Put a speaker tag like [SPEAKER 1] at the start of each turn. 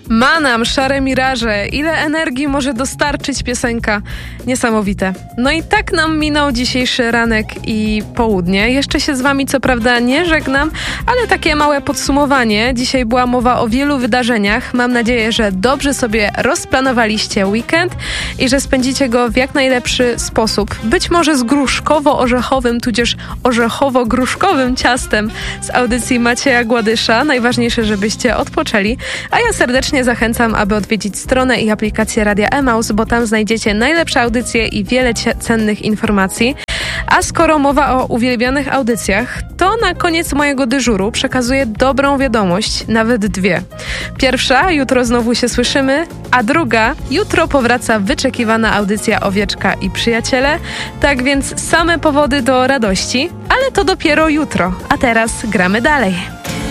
[SPEAKER 1] Manam, szare miraże, ile energii może dostarczyć piosenka. Niesamowite. No i tak nam minął dzisiejszy ranek i południe. Jeszcze się z wami co prawda nie żegnam, ale takie małe podsumowanie. Dzisiaj była mowa o wielu wydarzeniach. Mam nadzieję, że dobrze sobie rozplanowaliście weekend i że spędzicie go w jak najlepszy sposób. Być może z gruszkowo-orzechowym, tudzież orzechowo-gruszkowym ciastem z audycji Macieja Gładysza. Najważniejsze, żebyście odpoczęli. A ja serdecznie zachęcam, aby odwiedzić stronę i aplikację Radia Emaus, bo tam znajdziecie najlepsze audycje i wiele cennych informacji. A skoro mowa o uwielbianych audycjach, to na koniec mojego dyżuru przekazuję dobrą wiadomość, nawet dwie. Pierwsza, jutro znowu się słyszymy, a druga, jutro powraca wyczekiwana audycja Owieczka i Przyjaciele. Tak więc same powody do radości, ale to dopiero jutro. A teraz gramy dalej.